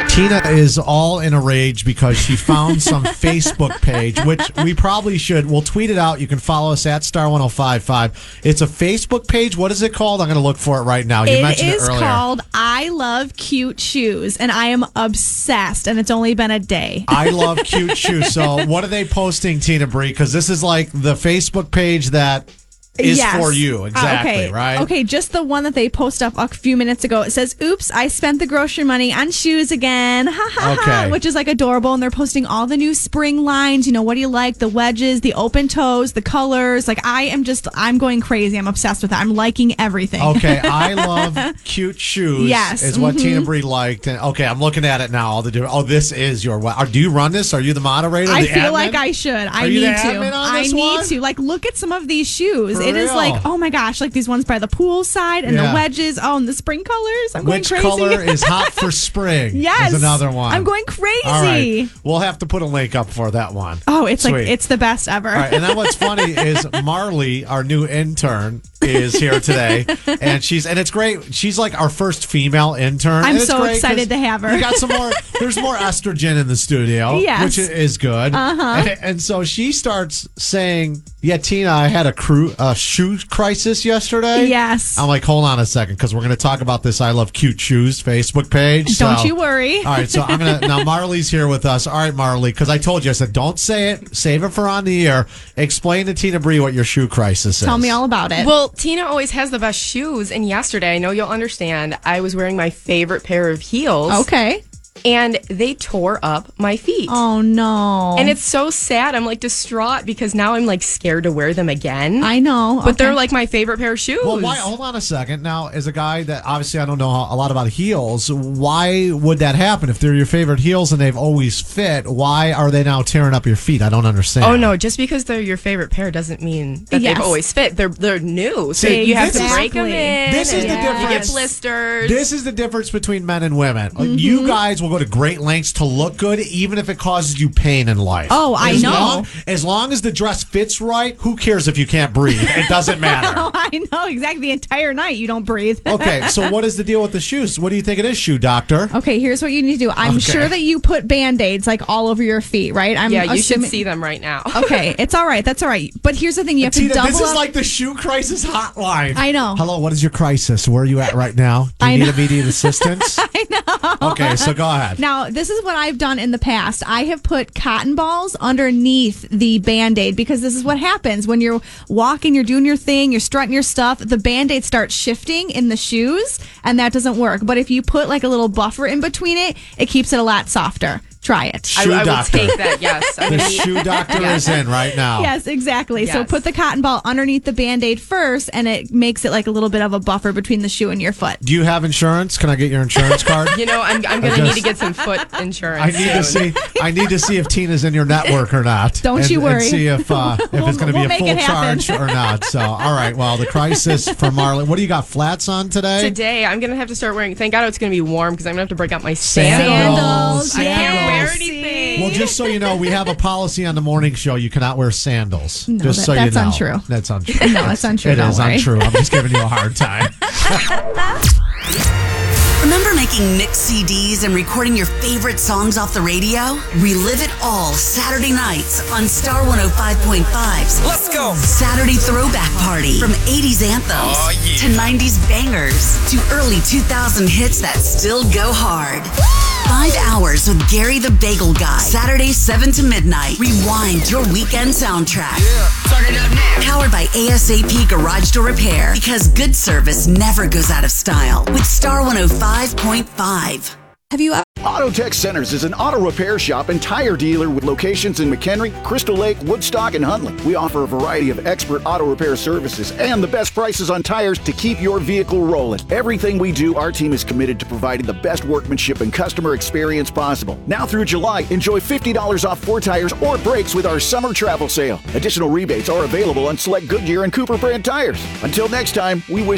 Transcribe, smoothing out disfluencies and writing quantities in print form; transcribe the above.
Tina is all in a rage because she found some Facebook page, which we probably should. We'll tweet it out. You can follow us at Star1055. It's a Facebook page. What is it called? I'm going to look for it right now. You mentioned it earlier. It is called I Love Cute Shoes, and I am obsessed, and it's only been a day. I Love Cute Shoes. So what are they posting, Tina Bree? Because this is like the Facebook page that is for you. Exactly, right? Okay, just the one that they posted up a few minutes ago. It says, oops, I spent the grocery money on shoes again. Ha ha ha. Which is like adorable. And they're posting all the new spring lines. You know, what do you like? The wedges, the open toes, the colors. Like, I'm going crazy. I'm obsessed with it. I'm liking everything. Okay, I love cute shoes. Yes. Is what Tina Bree liked. And okay, I'm looking at it now. All the different. Oh, this is your. Do you run this? Are you the moderator? I feel like I should. I need to. I need to. Like, look at some of these shoes. It is like, oh my gosh, like these ones by the pool side and the wedges. Oh, and the spring colors. I'm going crazy. Which color is hot for spring? Yes. Is another one. I'm going crazy. All right. We'll have to put a link up for that one. Oh, it's Sweet. Like, it's the best ever. All right. And then what's funny is Marley, our new intern, is here today. And it's great. She's like our first female intern. I'm so excited to have her. We got some more. There's more estrogen in the studio, which is good. And so she starts saying, yeah, Tina, I had a shoe crisis yesterday. Yes. I'm like, hold on a second, because we're going to talk about this I Love Cute Shoes Facebook page. Don't you worry. All right, so I'm going to, now Marley's here with us. All right, Marley, because I told you, I said, don't say it, save it for on the air. Explain to Tina Bree what your shoe crisis is. Tell me all about it. Well, Tina always has the best shoes, and yesterday, I know you'll understand, I was wearing my favorite pair of heels. Okay. And they tore up my feet. Oh, no. And it's so sad. I'm like distraught because now I'm like scared to wear them again. I know. But they're like my favorite pair of shoes. Well, why? Hold on a second. Now, as a guy that obviously I don't know a lot about heels, why would that happen? If they're your favorite heels and they've always fit, why are they now tearing up your feet? I don't understand. Oh, no. Just because they're your favorite pair doesn't mean that they've always fit. They're new. So you have to break them in. This is the difference. You get blisters. This is the difference between men and women. You guys will go to great lengths to look good, even if it causes you pain in life. Oh, I know. As long as the dress fits right, who cares if you can't breathe? It doesn't matter. I know, exactly. The entire night you don't breathe. Okay, so what is the deal with the shoes? What do you think it is, shoe doctor? Okay, here's what you need to do. I'm sure that you put Band-Aids like all over your feet, right? You should see them right now. Okay, it's all right. That's all right. But here's the thing. You have to double This is up. like the shoe crisis hotline. I know. Hello, what is your crisis? Where are you at right now? Do you need immediate assistance? I know. Okay, so go ahead. Now, this is what I've done in the past. I have put cotton balls underneath the Band-Aid because this is what happens when you're walking, you're doing your thing, you're strutting your stuff, the Band-Aid starts shifting in the shoes, and that doesn't work. But if you put like a little buffer in between it, it keeps it a lot softer. Try it. I will take that, yes. The shoe doctor is in right now. Yes, exactly. Yes. So put the cotton ball underneath the Band-Aid first, and it makes it like a little bit of a buffer between the shoe and your foot. Do you have insurance? Can I get your insurance card? I'm going to need to get some foot insurance. I need to see if Tina's in your network or not. Don't you worry. And see if it's going to be a full charge or not. So, all right. Well, the crisis for Marley. What do you got? Flats on today? Today, I'm going to have to start wearing. Thank God it's going to be warm because I'm going to have to break out my sandals. I can't wear anything. Well, just so you know, we have a policy on the morning show. You cannot wear sandals. No, just so you know. That's untrue. That's untrue. No, that's untrue. It is untrue. I'm just giving you a hard time. Remember making mixed CDs and recording your favorite songs off the radio? Relive it all Saturday nights on Star 105.5's Let's go! Saturday Throwback Party. From 80s anthems to 90s bangers to early 2000 hits that still go hard. 5 hours with Gary the Bagel Guy. Saturday 7 to midnight. Rewind your weekend soundtrack. Turn it up now. Powered by ASAP Garage Door Repair. Because good service never goes out of style. With Star 105.5. Have you Auto Tech Centers is an auto repair shop and tire dealer with locations in McHenry, Crystal Lake, Woodstock, and Huntley. We offer a variety of expert auto repair services and the best prices on tires to keep your vehicle rolling. Everything we do, our team is committed to providing the best workmanship and customer experience possible. Now through July, enjoy $50 off 4 tires or brakes with our summer travel sale. Additional rebates are available on select Goodyear and Cooper brand tires. Until next time, we wish